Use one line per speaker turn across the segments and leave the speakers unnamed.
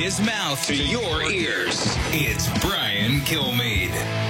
his mouth to your ears. It's Brian Kilmeade.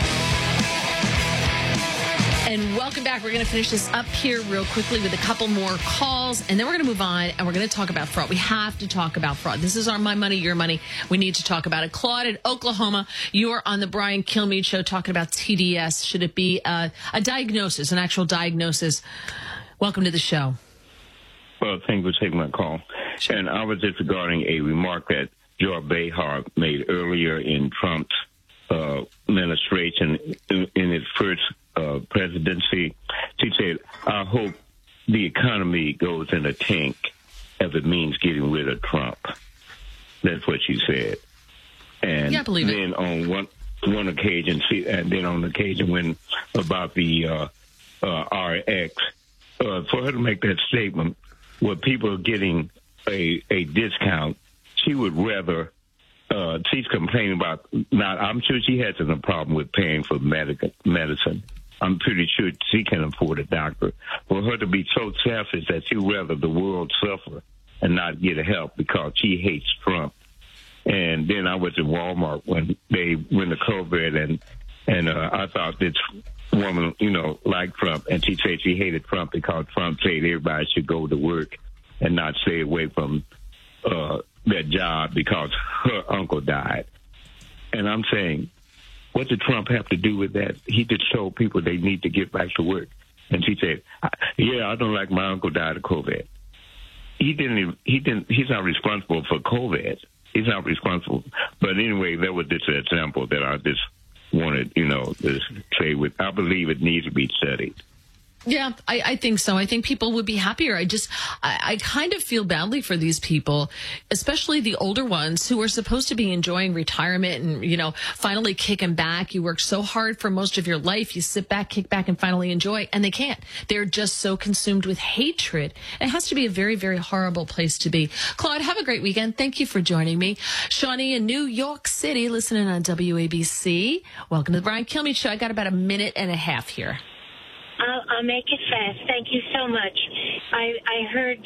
And welcome back. We're going to finish this up here real quickly with a couple more calls, and then we're going to move on, and we're going to talk about fraud. We have to talk about fraud. This is our My Money, Your Money. We need to talk about it. Claude in Oklahoma, you are on the Brian Kilmeade Show talking about TDS. Should it be a diagnosis, an actual diagnosis? Welcome to the show.
Well, thank you for taking my call. Sure. And I was just regarding a remark that Joy Behar made earlier in Trump's administration in his first presidency. She said, I hope the economy goes in a tank if it means getting rid of Trump. That's what she said. And
yeah, I believe
then
it.
On one occasion, when about the RX, for her to make that statement, where people are getting a discount, she would rather. She's complaining about not. I'm sure she hasn't a problem with paying for medicine. I'm pretty sure she can afford a doctor. For her to be so selfish that she'd rather the world suffer and not get help because she hates Trump. And then I was at Walmart when they went to COVID, and I thought this woman, liked Trump, and she said she hated Trump because Trump said everybody should go to work and not stay away from their job because her uncle died. And I'm saying, what did Trump have to do with that? He just told people they need to get back to work. And she said, yeah, I don't like my uncle died of COVID. He's not responsible for COVID. He's not responsible. But anyway, that was just an example that I just wanted, to say with. I believe it needs to be studied.
Yeah, I think so. I think people would be happier. I kind of feel badly for these people, especially the older ones who are supposed to be enjoying retirement and, finally kicking back. You work so hard for most of your life. You sit back, kick back, and finally enjoy, and they can't. They're just so consumed with hatred. It has to be a very, very horrible place to be. Claude, have a great weekend. Thank you for joining me. Shawnee in New York City, listening on WABC. Welcome to the Brian Kilmeade Show. I got about a minute and a half here.
I'll make it fast. Thank you so much. I heard